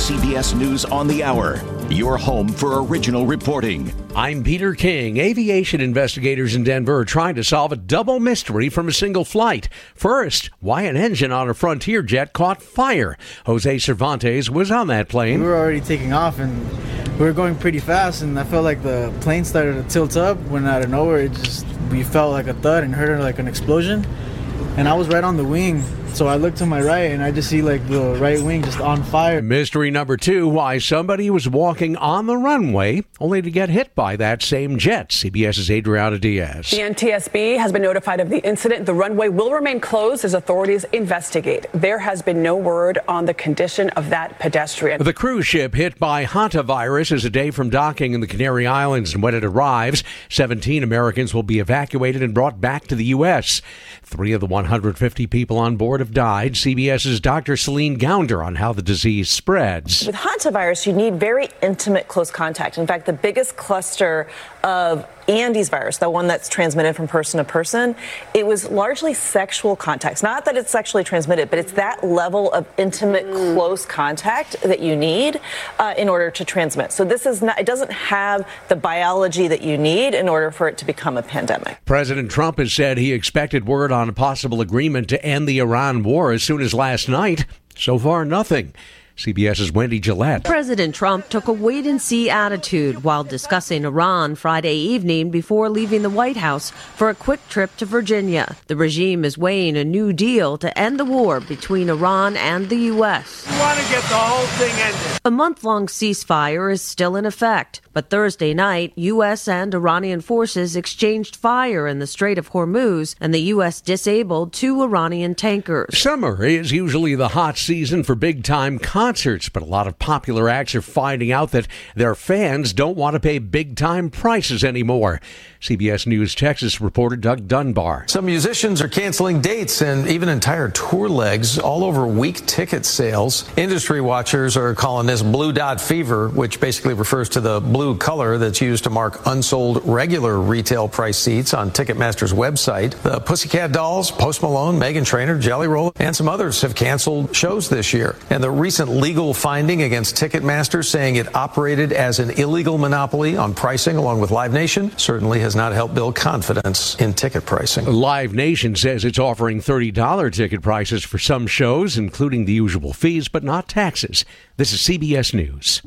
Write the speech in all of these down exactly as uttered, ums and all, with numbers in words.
C B S News on the Hour, your home for original reporting. I'm Peter King. Aviation investigators in Denver are trying to solve a double mystery from a single flight. First, why an engine on a Frontier jet caught fire. Jose Cervantes was on that plane. We were already taking off and we were going pretty fast, and I felt like the plane started to tilt up when out of nowhere it just we felt like a thud and heard like an explosion. And I was right on the wing, so I looked to my right, and I just see, like, the right wing just on fire. Mystery number two, why somebody was walking on the runway only to get hit by that same jet. CBS's Adriana Diaz. The N T S B has been notified of the incident. The runway will remain closed as authorities investigate. There has been no word on the condition of that pedestrian. The cruise ship hit by hantavirus is a day from docking in the Canary Islands, and when it arrives, seventeen Americans will be evacuated and brought back to the U S Three of the one hundred fifty people on board have died. CBS's Doctor Celine Gounder on how the disease spreads. With hantavirus, you need very intimate, close contact. In fact, the biggest cluster of Andes virus, the one that's transmitted from person to person, it was largely sexual contacts. Not that it's sexually transmitted, but it's that level of intimate, mm. close contact that you need uh, in order to transmit. So this is not, it doesn't have the biology that you need in order for it to become a pandemic. President Trump has said he expected word on a possible agreement to end the Iran war as soon as last night. So far, nothing. CBS's Wendy Gillette. President Trump took a wait-and-see attitude while discussing Iran Friday evening before leaving the White House for a quick trip to Virginia. The regime is weighing a new deal to end the war between Iran and the U S. We want to get the whole thing ended. A month-long ceasefire is still in effect, but Thursday night, U S and Iranian forces exchanged fire in the Strait of Hormuz, and the U S disabled two Iranian tankers. Summer is usually the hot season for big-time concerts, but a lot of popular acts are finding out that their fans don't want to pay big-time prices anymore. C B S News Texas reporter Doug Dunbar. Some musicians are canceling dates and even entire tour legs all over weak ticket sales. Industry watchers are calling this blue dot fever, which basically refers to the blue color that's used to mark unsold regular retail price seats on Ticketmaster's website. The Pussycat Dolls, Post Malone, Meghan Trainor, Jelly Roll, and some others have canceled shows this year. And the recent legal finding against Ticketmaster, saying it operated as an illegal monopoly on pricing along with Live Nation, certainly has not helped build confidence in ticket pricing. Live Nation says it's offering thirty dollars ticket prices for some shows, including the usual fees, but not taxes. This is C B S News.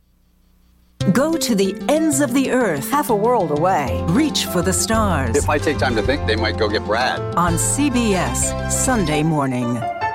Go to the ends of the earth, half a world away. Reach for the stars. If I take time to think, they might go get Brad. On C B S, Sunday morning.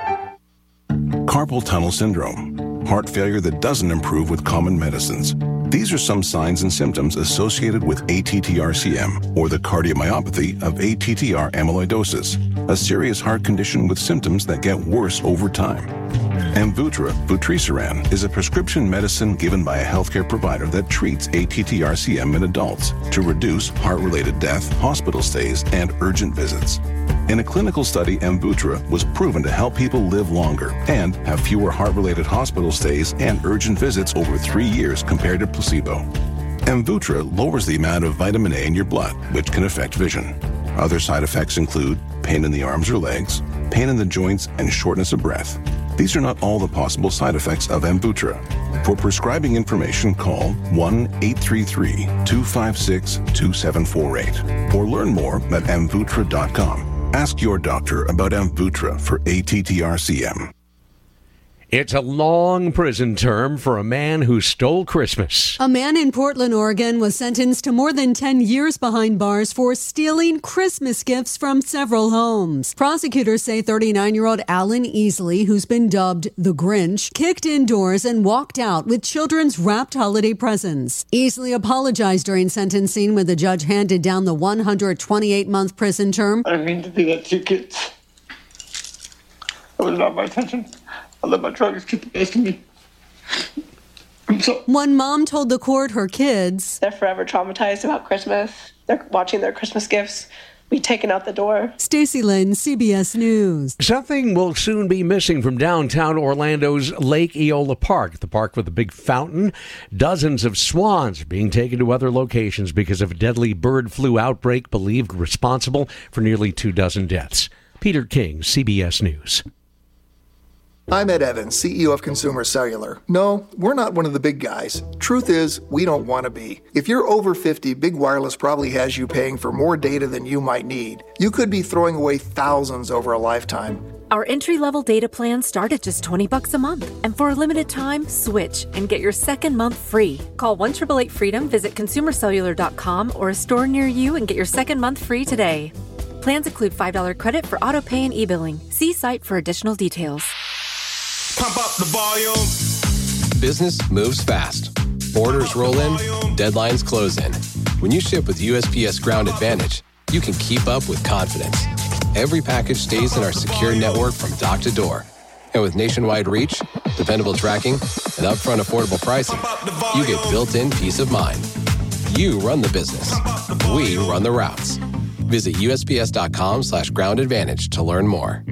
Carpal tunnel syndrome, heart failure that doesn't improve with common medicines. These are some signs and symptoms associated with A T T R C M, or the cardiomyopathy of A T T R amyloidosis, a serious heart condition with symptoms that get worse over time. Amvuttra, vutrisiran, is a prescription medicine given by a healthcare provider that treats A T T R C M in adults to reduce heart-related death, hospital stays, and urgent visits. In a clinical study, Amvuttra was proven to help people live longer and have fewer heart-related hospital stays and urgent visits over three years compared to placebo. Amvuttra lowers the amount of vitamin A in your blood, which can affect vision. Other side effects include pain in the arms or legs, pain in the joints, and shortness of breath. These are not all the possible side effects of Amvuttra. For prescribing information, call one eight three three, two five six, two seven four eight or learn more at amvuttra dot com. Ask your doctor about Amvuttra for A T T R C M. It's a long prison term for a man who stole Christmas. A man in Portland, Oregon was sentenced to more than ten years behind bars for stealing Christmas gifts from several homes. Prosecutors say thirty-nine-year-old Alan Easley, who's been dubbed the Grinch, kicked indoors and walked out with children's wrapped holiday presents. Easley apologized during sentencing when the judge handed down the one hundred twenty-eight month prison term. I didn't mean to do that to you kids. It was not my intention. I let my drugs keep asking me. I'm so- One mom told the court her kids, they're forever traumatized about Christmas. They're watching their Christmas gifts be taken out the door. Stacey Lynn, C B S News. Something will soon be missing from downtown Orlando's Lake Eola Park, the park with a big fountain. Dozens of swans are being taken to other locations because of a deadly bird flu outbreak believed responsible for nearly two dozen deaths. Peter King, C B S News. I'm Ed Evans, C E O of Consumer Cellular. No, we're not one of the big guys. Truth is, we don't want to be. If you're over fifty, Big Wireless probably has you paying for more data than you might need. You could be throwing away thousands over a lifetime. Our entry-level data plans start at just twenty bucks a month. And for a limited time, switch and get your second month free. Call one eight eight eight freedom, visit consumer cellular dot com or a store near you and get your second month free today. Plans include five dollars credit for auto pay and e-billing. See site for additional details. Pump up the volume. Business moves fast. Orders roll in, deadlines close in. When you ship with U S P S Ground Advantage, you can keep up with confidence. Every package stays in our secure network from dock to door. And with nationwide reach, dependable tracking, and upfront affordable pricing, you get built-in peace of mind. You run the business. We run the routes. Visit U S P S dot com slash ground advantage to learn more.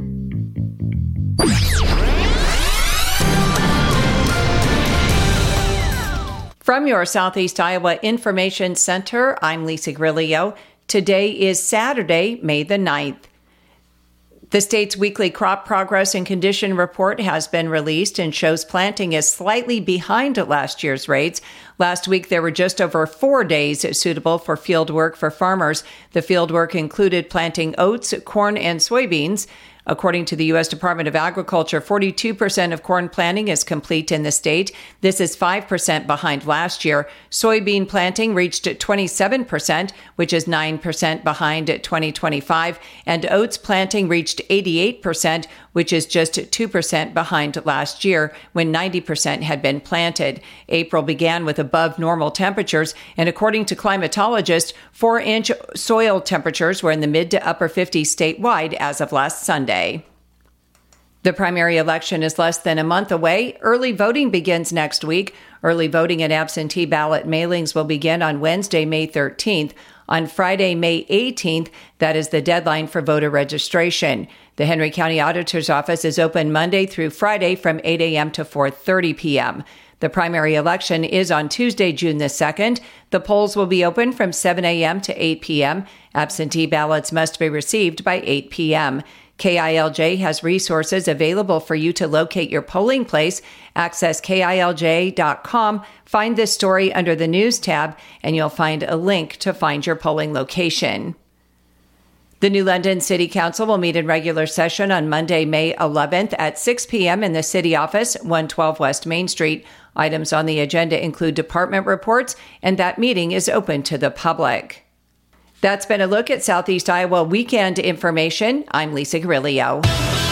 From your Southeast Iowa Information Center, I'm Lisa Grillo. Today is Saturday, May the ninth. The state's weekly crop progress and condition report has been released and shows planting is slightly behind last year's rates. Last week, there were just over four days suitable for field work for farmers. The field work included planting oats, corn, and soybeans. According to the U S Department of Agriculture, forty-two percent of corn planting is complete in the state. This is five percent behind last year. Soybean planting reached twenty-seven percent, which is nine percent behind twenty twenty-five. And oats planting reached eighty-eight percent, which is just two percent behind last year when ninety percent had been planted. April began with above normal temperatures, and according to climatologists, four-inch soil temperatures were in the mid to upper fifties statewide as of last Sunday. The primary election is less than a month away. Early voting begins next week. Early voting and absentee ballot mailings will begin on Wednesday, May thirteenth. On Friday, May eighteenth, that is the deadline for voter registration. The Henry County Auditor's Office is open Monday through Friday from eight a.m. to four thirty p.m. The primary election is on Tuesday, June the second. The polls will be open from seven a.m. to eight p.m. Absentee ballots must be received by eight p.m. K I L J has resources available for you to locate your polling place. Access K I L J dot com, find this story under the News tab, and you'll find a link to find your polling location. The New London City Council will meet in regular session on Monday, May eleventh at six p.m. in the City Office, one twelve West Main Street. Items on the agenda include department reports, and that meeting is open to the public. That's been a look at Southeast Iowa weekend information. I'm Lisa Grillo.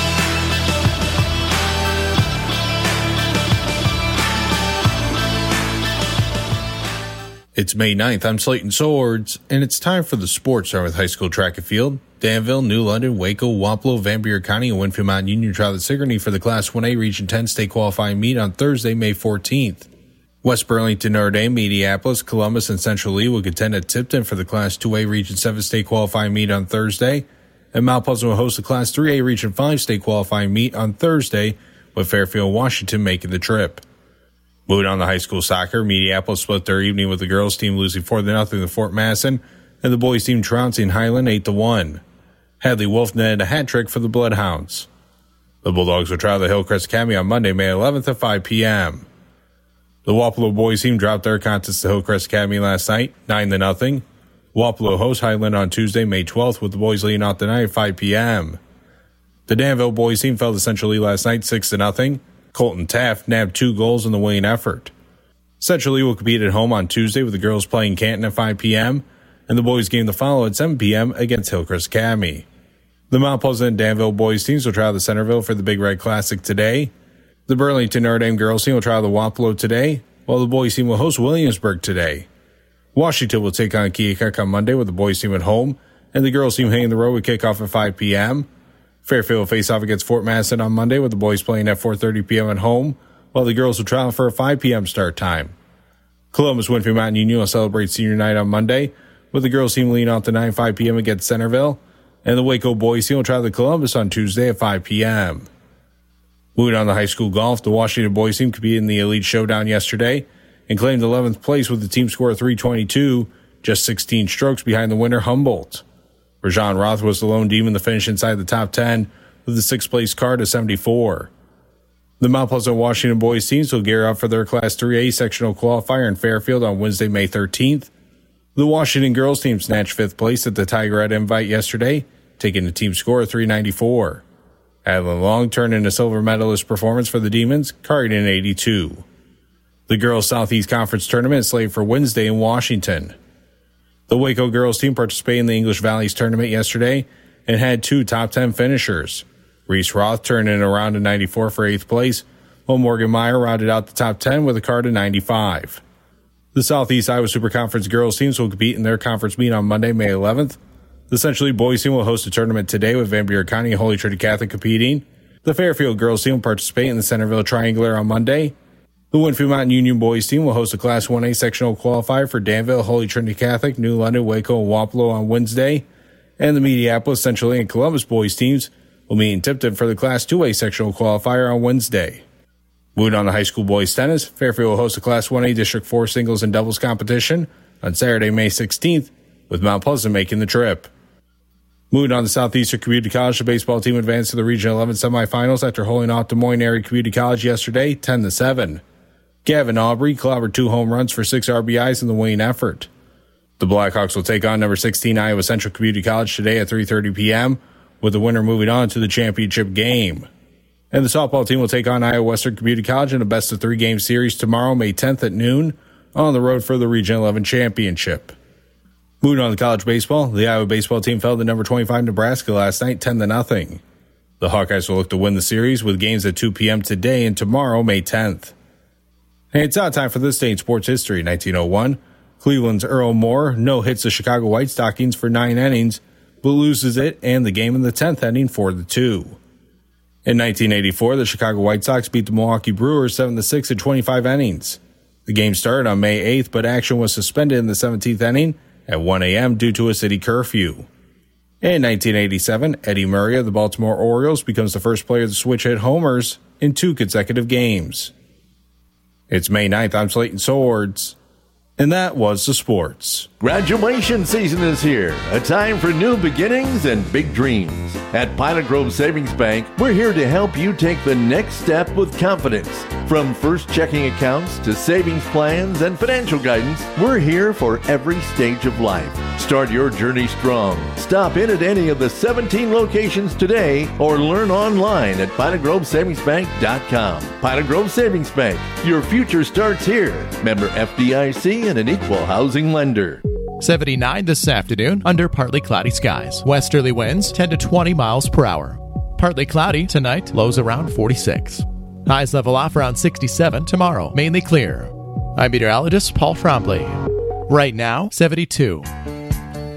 It's May ninth. I'm Slayton Swords, and it's time for the sports. Start with high school track and field. Danville, New London, Waco, Wapello, Van Buren County, and Winfield Mountain Union trial the Sigourney for the Class one A Region ten state qualifying meet on Thursday, May fourteenth. West Burlington, Notre Dame, Mediapolis, Columbus, and Central Lee will contend at Tipton for the Class two A Region seven state qualifying meet on Thursday, and Mount Pleasant will host the Class three A Region five state qualifying meet on Thursday, with Fairfield and Washington making the trip. Moving on to high school soccer, Mediapolis split their evening with the girls team losing four to nothing to Fort Masson, and the boys team trouncing Highland eight to one. Hadley Wolf netted a hat trick for the Bloodhounds. The Bulldogs will trial the Hillcrest Academy on Monday, May eleventh at five p.m. The Wapello boys team dropped their contest to Hillcrest Academy last night, nine to nothing. Wapello hosts Highland on Tuesday, May twelfth, with the boys leading off the night at five p.m. The Danville boys team fell to Central Lee last night, six to nothing. Colton Taft nabbed two goals in the winning effort. Central Lee will compete at home on Tuesday with the girls playing Canton at five p.m. and the boys game to follow at seven p.m. against Hillcrest Academy. The Mount Pleasant and Danville boys teams will trial the Centerville for the Big Red Classic today. The Burlington Notre Dame girls team will trial the Wapello today, while the boys team will host Williamsburg today. Washington will take on Keokuk on Monday with the boys team at home, and the girls team hitting the road with kickoff at five p.m. Fairfield will face off against Fort Masson on Monday with the boys playing at four thirty p.m. at home, while the girls will trial for a five p.m. start time. Columbus Winfield Mountain Union will celebrate senior night on Monday, with the girls team leading off to nine five p.m. against Centerville, and the Waco boys team will trial the Columbus on Tuesday at five p.m. Moving on to high school golf, the Washington boys team competed in the Elite Showdown yesterday and claimed eleventh place with the team score of three twenty-two, just sixteen strokes behind the winner Humboldt. Rajan Roth was the lone demon to finish inside the top ten with the sixth place card of seventy-four. The Mount Pleasant Washington boys teams will gear up for their Class three A sectional qualifier in Fairfield on Wednesday, May thirteenth. The Washington girls team snatched fifth place at the Tigerette Invite yesterday, taking a team score of three ninety-four. Adeline Long turned in a silver medalist performance for the Demons, carried in eighty-two. The girls' Southeast Conference tournament is slated for Wednesday in Washington. The Waco girls team participated in the English Valleys tournament yesterday and had two top ten finishers. Reese Roth turned in a round of ninety-four for eighth place, while Morgan Meyer rounded out the top ten with a card of ninety-five. The Southeast Iowa Super Conference girls teams will compete in their conference meet on Monday, May eleventh. The Central League boys team will host a tournament today with Van Buren County and Holy Trinity Catholic competing. The Fairfield girls team will participate in the Centerville Triangular on Monday. The Winfield Mountain Union boys team will host a Class one A sectional qualifier for Danville, Holy Trinity Catholic, New London, Waco, and Wapello on Wednesday. And the Mediapolis, Central League, and Columbus boys teams will meet in Tipton for the Class two A sectional qualifier on Wednesday. Moving on to high school boys tennis, Fairfield will host a Class one A District four singles and doubles competition on Saturday, May sixteenth, with Mount Pleasant making the trip. Moving on to Southeastern Community College, the baseball team advanced to the Region eleven semifinals after holding off Des Moines Area Community College yesterday, ten to seven. Gavin Aubrey clobbered two home runs for six R B Is in the winning effort. The Blackhawks will take on number sixteen Iowa Central Community College today at three thirty p.m., with the winner moving on to the championship game. And the softball team will take on Iowa Western Community College in a best-of-three game series tomorrow, May tenth at noon, on the road for the Region eleven championship. Moving on to college baseball, the Iowa baseball team fell to number twenty-five Nebraska last night, ten to nothing. The Hawkeyes will look to win the series with games at two p.m. today and tomorrow, May tenth. Hey, it's out time for this day in sports history. nineteen oh one, Cleveland's Earl Moore no-hits the Chicago White Stockings for nine innings, but loses it and the game in the tenth inning four to two. In nineteen eighty-four, the Chicago White Sox beat the Milwaukee Brewers seven to six in twenty-five innings. The game started on May eighth, but action was suspended in the seventeenth inning at one a.m. due to a city curfew. In nineteen eighty-seven, Eddie Murray of the Baltimore Orioles becomes the first player to switch hit homers in two consecutive games. It's May ninth, I'm Slayton Swords, and that was the sports. Graduation season is here, a time for new beginnings and big dreams. At Pilot Grove Savings Bank, we're here to help you take the next step with confidence. From first checking accounts to savings plans and financial guidance, we're here for every stage of life. Start your journey strong. Stop in at any of the seventeen locations today or learn online at pilot grove savings bank dot com. Pilot Grove Savings Bank, your future starts here. Member F D I C and an equal housing lender. seventy-nine this afternoon under partly cloudy skies. Westerly winds ten to twenty miles per hour. Partly cloudy tonight, lows around forty-six. Highs level off around sixty-seven tomorrow, mainly clear. I'm meteorologist Paul Trombley. Right now, seventy-two.